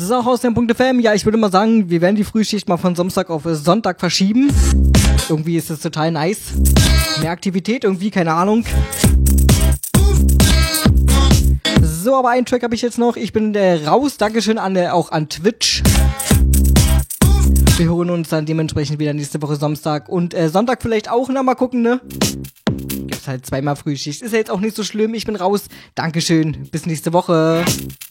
So, Haustime.fm, ja, ich würde mal sagen, wir werden die Frühschicht mal von Samstag auf Sonntag verschieben. Irgendwie ist das total nice. Mehr Aktivität, irgendwie, keine Ahnung. So, aber einen Track habe ich jetzt noch. Ich bin raus. Dankeschön auch an Twitch. Wir hören uns dann dementsprechend wieder nächste Woche Samstag und Sonntag vielleicht auch. Na, mal gucken, ne? Gibt's halt zweimal Frühschicht. Ist ja jetzt auch nicht so schlimm. Ich bin raus. Dankeschön. Bis nächste Woche.